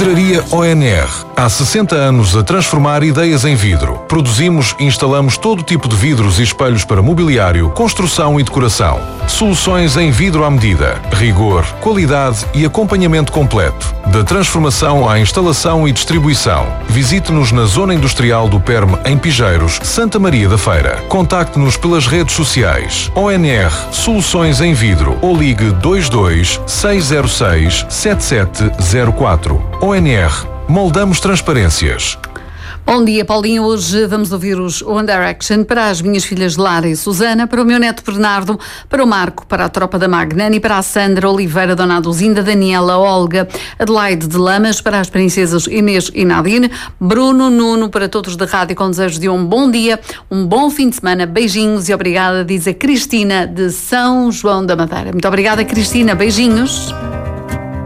Vidraria ONR. Há 60 anos a transformar ideias em vidro. Produzimos e instalamos todo tipo de vidros e espelhos para mobiliário, construção e decoração. Soluções em vidro à medida, rigor, qualidade e acompanhamento completo. Da transformação à instalação e distribuição. Visite-nos na Zona Industrial do Perme, em Pigeiros, Santa Maria da Feira. Contacte-nos pelas redes sociais. ONR Soluções em Vidro ou ligue 22 606 7704. ONR. Moldamos transparências. Bom dia, Paulinho. Hoje vamos ouvir os One Direction para as minhas filhas Lara e Susana, para o meu neto Bernardo, para o Marco, para a tropa da Magnani, para a Sandra Oliveira, Dona Aduzinda, Daniela, Olga, Adelaide de Lamas, para as princesas Inês e Nadine, Bruno, Nuno, para todos da rádio, com desejos de um bom dia, um bom fim de semana. Beijinhos e obrigada, diz a Cristina de São João da Madeira. Muito obrigada, Cristina. Beijinhos.